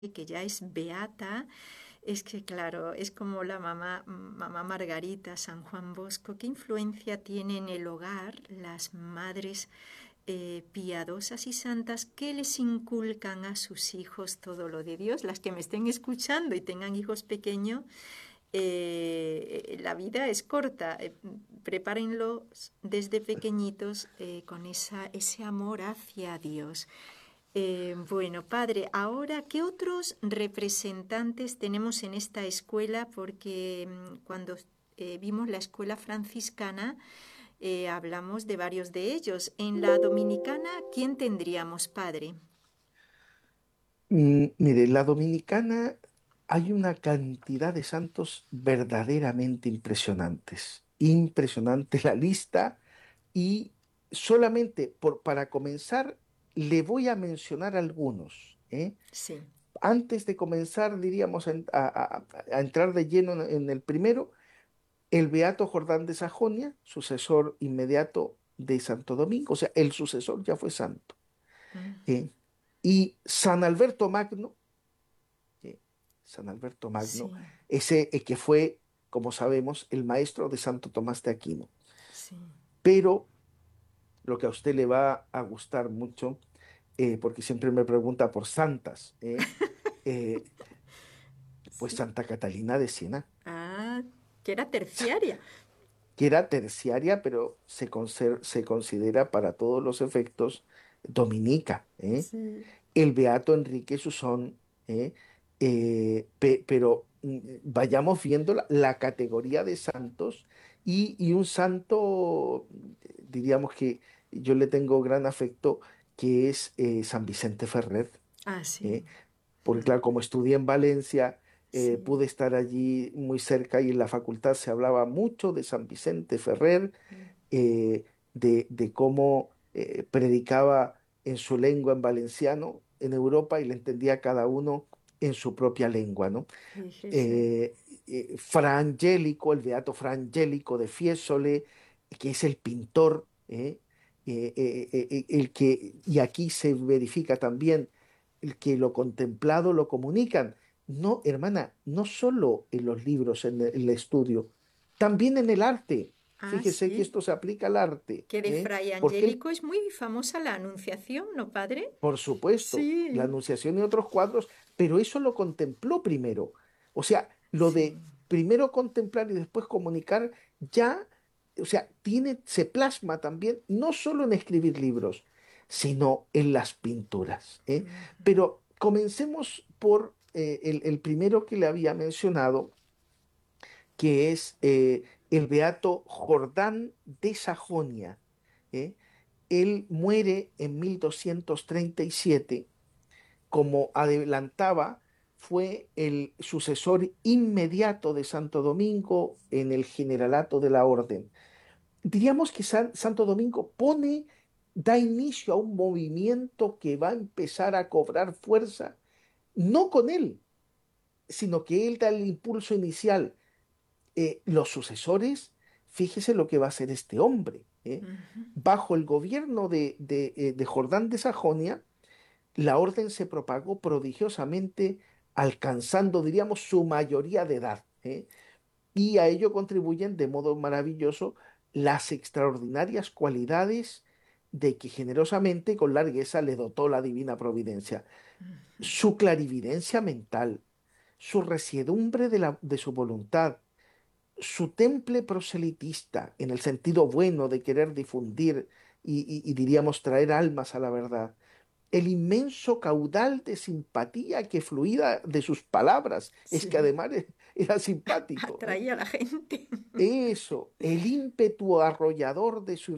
que ya es beata, es que claro, es como la mamá Margarita, San Juan Bosco. ¿Qué influencia tiene en el hogar las madres piadosas y santas que les inculcan a sus hijos todo lo de Dios? Las que me estén escuchando y tengan hijos pequeños, la vida es corta. Prepárenlos desde pequeñitos con ese amor hacia Dios. Bueno, padre, ahora, ¿qué otros representantes tenemos en esta escuela? Porque cuando vimos la escuela franciscana, hablamos de varios de ellos. En la dominicana, ¿quién tendríamos, padre? Mire, la dominicana hay una cantidad de santos verdaderamente impresionantes. Impresionante la lista y solamente para comenzar le voy a mencionar algunos, ¿eh? Sí. Antes de comenzar, diríamos, a entrar de lleno en el primero, el Beato Jordán de Sajonia, sucesor inmediato de Santo Domingo, o sea, el sucesor ya fue santo, Mm, ¿eh? Y San Alberto Magno, ¿eh? San Alberto Magno, sí, ese que fue, como sabemos, el maestro de Santo Tomás de Aquino. sí. Pero lo que a usted le va a gustar mucho, porque siempre me pregunta por santas, eh, pues Sí. Santa Catalina de Siena, Ah, que era terciaria. que era terciaria, pero se considera para todos los efectos dominica, ¿eh? Sí. El Beato Enrique Susón, ¿eh? Pero vayamos viendo la categoría de santos y un santo, diríamos que yo le tengo gran afecto, que es San Vicente Ferrer, Ah, sí. ¿eh? Porque claro, como estudié en Valencia, Sí. pude estar allí muy cerca y en la facultad se hablaba mucho de San Vicente Ferrer, de cómo predicaba en su lengua en valenciano en Europa y le entendía a cada uno en su propia lengua, ¿no? Fíjese. Eh, Fra Angelico, el beato Fra Angelico de Fiesole, que es el pintor, el que, y aquí se verifica también el que lo contemplado lo comunican. No, hermana, no solo en los libros, en el estudio, también en el arte. Ah, Fíjese que sí. esto se aplica al arte, Que de Fray porque él, Angélico es muy famosa la Anunciación, ¿no, padre? por supuesto, la Sí, Anunciación y otros cuadros, pero eso lo contempló primero. O sea, lo sí. de primero contemplar y después comunicar ya, o sea, se plasma también no solo en escribir libros, sino en las pinturas, ¿eh? Mm, Pero comencemos por el primero que le había mencionado, que es el beato Jordán de Sajonia, ¿eh? Él muere en 1237, como adelantaba, fue el sucesor inmediato de Santo Domingo en el generalato de la orden. Diríamos que Santo Domingo da inicio a un movimiento que va a empezar a cobrar fuerza, no con él, sino que él da el impulso inicial. Los sucesores, fíjese lo que va a hacer este hombre. ujú. Bajo el gobierno de Jordán de Sajonia, la orden se propagó prodigiosamente, alcanzando, diríamos, su mayoría de edad, y a ello contribuyen de modo maravilloso las extraordinarias cualidades de que generosamente y con largueza le dotó la divina providencia. Su clarividencia mental, su resiedumbre de su voluntad, su temple proselitista, en el sentido bueno de querer difundir y diríamos traer almas a la verdad, el inmenso caudal de simpatía que fluía de sus palabras, es que Sí, además era simpático, ¿eh? atraía a la gente. Eso, el ímpetu arrollador de su